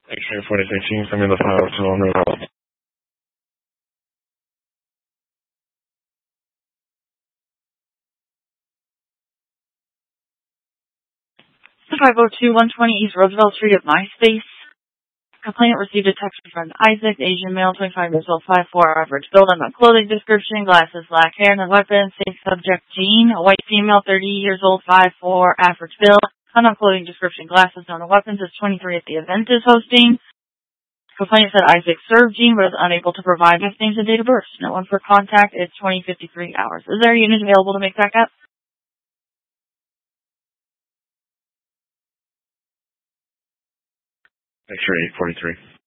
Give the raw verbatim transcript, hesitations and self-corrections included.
X-ray forty-three, can you send me the five oh two on road? five oh two, one twenty East Roosevelt Street at MySpace. Complainant received a text from Isaac, Asian male, twenty-five years old, five four, average build, unknown clothing description, glasses, black hair, no weapon, safe subject, Jean, a white female, thirty years old, five four, average build, unknown clothing description, glasses, no weapons, is twenty-three at the event is hosting. Complainant said Isaac served Jean, but is unable to provide his names and date of birth. No one for contact. It's twenty fifty-three hours. Is there a unit available to make backup? X-ray eight forty-three.